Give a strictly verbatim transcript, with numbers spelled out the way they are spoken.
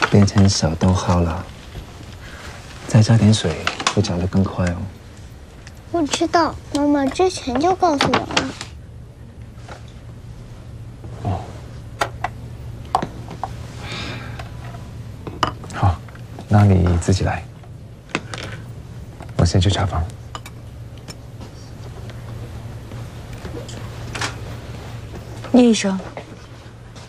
变成小豆好了，再加点水会长得更快哦。 我知道，妈妈之前就告诉我了。 哦，好，那你自己来，我先去查房。 叶医生，